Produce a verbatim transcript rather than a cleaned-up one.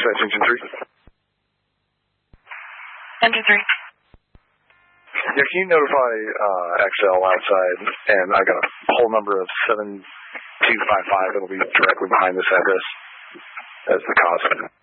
Dispatch engine three. Engine three. Yeah, can you notify uh, X L outside, and I got a whole number of seven two five five that'll be directly behind this address as the cause.